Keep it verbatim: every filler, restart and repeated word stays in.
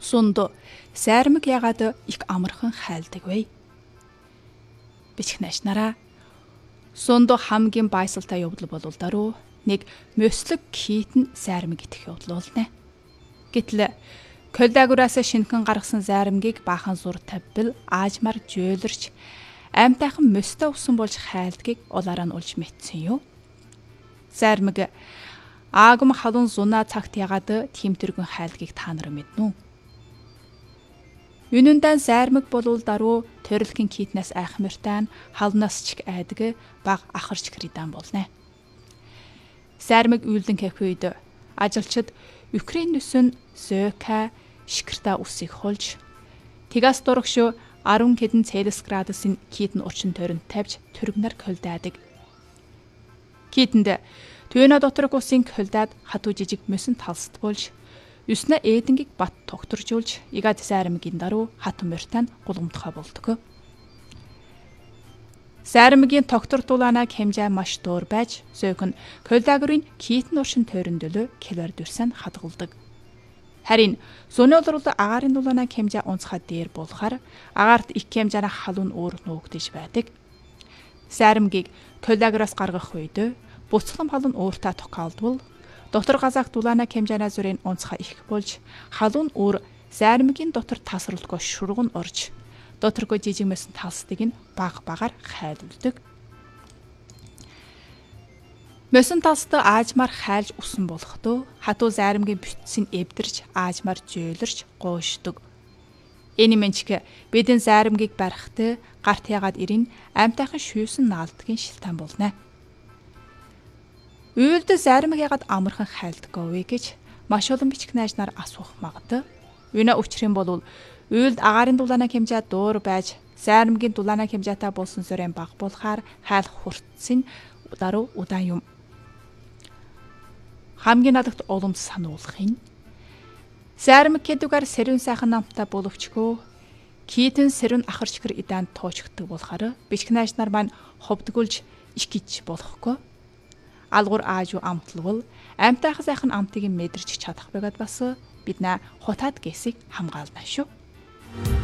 Сунду сайрмаг ягаад их амархан хайлдаг вэ? Бичих найшнараа Сунду хамгийн байсалтай явдал бол даруй нэг мөслөг хийтэн сайрмаг итгэх явдал болно. Гэтэл Колдагураас шинхэн гаргасан сайрмгийг баахан зур тавьбал аажмаар жөөлөрч аймтайхан мөстэй усан болж хайлдгийг улаараа нь улж мэдсэн юу? Сайрмаг аагам халуун зунаа цагт ягаад тимтэргэн хайлдгийг та нар мэднэ үү? Юнэндан сайрмаг болвол даруй төрөлхөн китнээс айхмиртайн халнаас чиг айдаг баг ахарч кридан болно. Сайрмаг үйлдэн кэх үед ажилчид Украинээс Сөка шикрта усыг хулж тигас дурагш арван хэдэн Цельсиус градусын китэн урчин тойронд тавьж төргнөр колдаадаг. Китэнд төвнө доторх усын колдаад хатуу жижиг мөсөн талстбуулж Юснаа эдэнгийг бат тогтворжуулж игад сайрмагийн даруй хатан мөртань гулгамтхай болдог. Сайрмагийн тогтвордуулаанаг хэмжээ маш дуур байж Сөкн Колдагурын китэн уршин тойрон дөлөө килоор дүрсэн хадгалдаг. Харин сүнэлрүүл агаарын дулаанаг хэмжээ унцхай дээр болохоор агаарт их хэмжээний халуун өөр нуугдж байдаг. Сайрмагийг Колдагураас гаргах үед буцлам халуун өөртөө тохиолдвол дотор газаах дулаанаа хэмжээний зүрийн унцхай их болж халуун өөр сайрмагийн дотор тасралтгүй шурган орж доторгүй жижиг мэсэн талстыг нь баг багаар хайлуулдаг. Мэсэн талстаа аажмаар хайлж усан болохдоо хатуу сайрмагийн бүтцийг эвдэрч аажмаар жөөлөрч гуйшдаг. Энэ мэнчг бидэн сайрмагийг барихтай гарт ягаад ирэн амьтайхан шүүсэн наалдгийн шилтан болно. Үйлдэл сайрмаг ягаад амархан хайлдаггүй вэ гэж маш олон бичих найзнаар асуух магадгүй. Юуна учрын бол үйлд агаарын дулаанаа хэмжээ дуур байж сайрмагийн дулаанаа хэмжээтэй болсон сүрэн баг болохоор хайлах хүртсэн даруй удаан юм. Хамгийн надад оломт сануулах юм. Сайрмаг гэдгээр сэрүүн сайхан намтай боловчгүй китэн сэрүүн ахарчгэр идаан туучгдаг болохоор бичих найзнаар маань ховдгүүлж их гэж болохгүй. Алгуур аажуу амтлвал амьтайхан сайхан амтыг мэдэрч чадах байгаад бас бид нэ хотаад гэсийг хамгаална шүү.